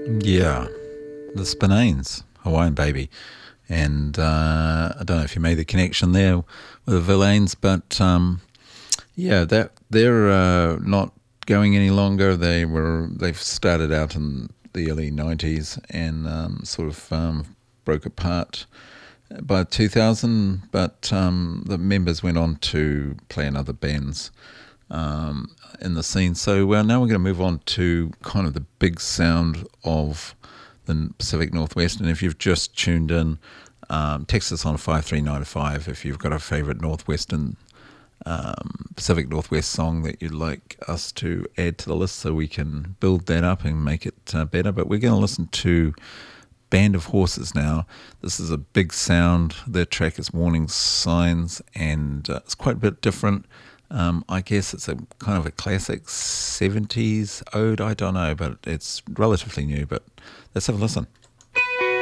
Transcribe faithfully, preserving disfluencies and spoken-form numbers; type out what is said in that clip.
Yeah, the Spinanes, Hawaiian Baby. And uh, I don't know if you made the connection there with the Villains, but um, yeah, that they're uh, not going any longer. They were they've started out in the early nineties and um, sort of um, broke apart by two thousand, but um, the members went on to play in other bands um, in the scene. So well, now we're going to move on to kind of the big sound of the Pacific Northwest. And if you've just tuned in, um, text us on five three nine five if you've got a favourite Northwestern um, Pacific Northwest song that you'd like us to add to the list so we can build that up and make it uh, better. But we're going to listen to Band of Horses now. This is a big sound. Their track is Warning Signs, and uh, it's quite a bit different. Um, I guess it's a kind of a classic seventies ode. I don't know, but it's relatively new. But let's have a listen.